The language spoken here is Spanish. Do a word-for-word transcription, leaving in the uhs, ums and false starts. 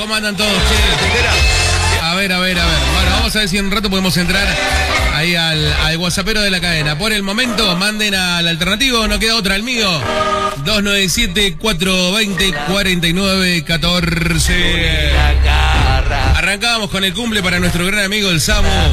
¿Cómo andan todos, che? A ver, a ver, a ver. Bueno, vamos a ver si en un rato podemos entrar ahí al, al WhatsAppero de la cadena. Por el momento, manden al alternativo, no queda otra, el mío. dos nueve siete, cuatro dos cero, cuatro nueve uno cuatro. Arrancábamos con el cumple para nuestro gran amigo el Samu.